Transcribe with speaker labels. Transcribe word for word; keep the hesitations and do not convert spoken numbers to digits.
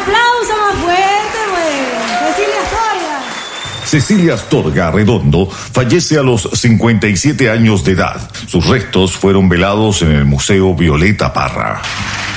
Speaker 1: aplauso más fuerte, güey. Cecilia Astorga.
Speaker 2: Cecilia Astorga Redondo fallece a los cincuenta y siete años de edad. Sus restos fueron velados en el Museo Violeta Parra.